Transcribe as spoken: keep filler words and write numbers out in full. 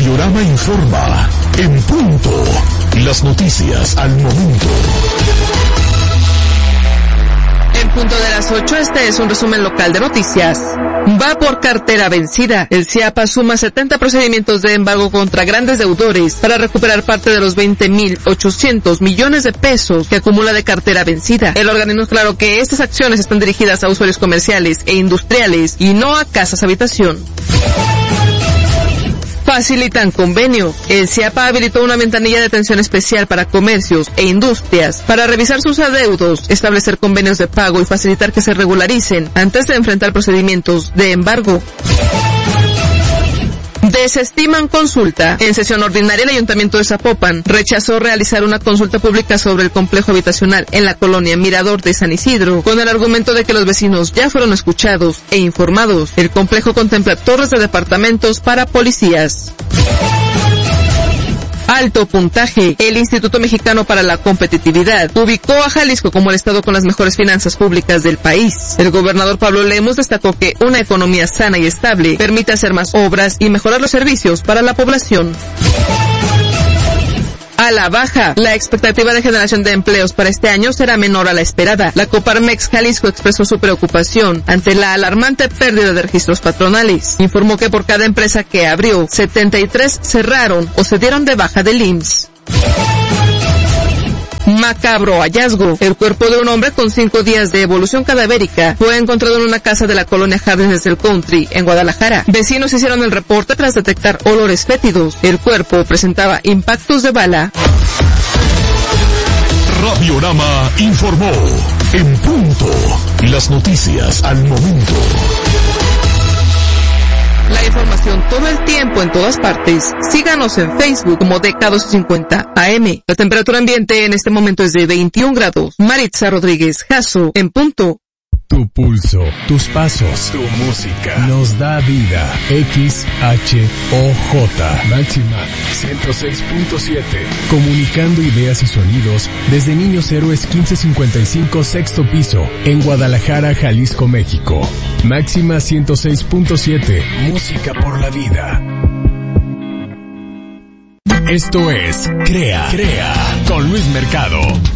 Radiorama informa en punto. Las noticias al momento. En punto de las ocho, este es un resumen local de noticias. Va por cartera vencida. El CIAPA suma setenta procedimientos de embargo contra grandes deudores para recuperar parte de los veinte mil ochocientos millones de pesos que acumula de cartera vencida. El organismo aclaró que estas acciones están dirigidas a usuarios comerciales e industriales y no a casas habitación. Facilitan convenio. El CIAPA habilitó una ventanilla de atención especial para comercios e industrias para revisar sus adeudos, establecer convenios de pago y facilitar que se regularicen antes de enfrentar procedimientos de embargo. Desestiman consulta. En sesión ordinaria, el Ayuntamiento de Zapopan rechazó realizar una consulta pública sobre el complejo habitacional en la colonia Mirador de San Isidro, con el argumento de que los vecinos ya fueron escuchados e informados. El complejo contempla torres de departamentos para policías. Alto puntaje. El Instituto Mexicano para la Competitividad ubicó a Jalisco como el estado con las mejores finanzas públicas del país. El gobernador Pablo Lemos destacó que una economía sana y estable permite hacer más obras y mejorar los servicios para la población. A la baja. La expectativa de generación de empleos para este año será menor a la esperada. La Coparmex Jalisco expresó su preocupación ante la alarmante pérdida de registros patronales. Informó que por cada empresa que abrió, setenta y tres cerraron o se dieron de baja del I M S S. Macabro hallazgo. El cuerpo de un hombre con cinco días de evolución cadavérica fue encontrado en una casa de la colonia Jardines del Country, en Guadalajara. Vecinos hicieron el reporte tras detectar olores fétidos. El cuerpo presentaba impactos de bala. Radiorama informó en punto. Las noticias al momento. La información todo el tiempo en todas partes. Síganos en Facebook como D K doscientos cincuenta A M. La temperatura ambiente en este momento es de veintiún grados. Maritza Rodríguez Jasso en punto. Tu pulso, tus pasos, tu música nos da vida. X H O J Máxima ciento seis punto siete. Comunicando ideas y sonidos desde Niños Héroes quince cincuenta y cinco sexto piso en Guadalajara, Jalisco, México. Máxima ciento seis punto siete. Música por la vida. Esto es Crea, Crea con Luis Mercado.